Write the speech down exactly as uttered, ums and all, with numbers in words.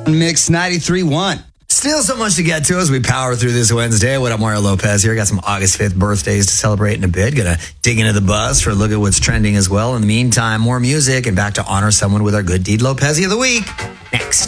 Mix ninety-three point one. Still so much to get to as we power through this Wednesday. What up, Mario Lopez here. Got some August fifth birthdays to celebrate in a bit. Gonna dig into the buzz for a look at what's trending as well. In the meantime, more music and back to honor someone with our Good Deed Lopez of the week next.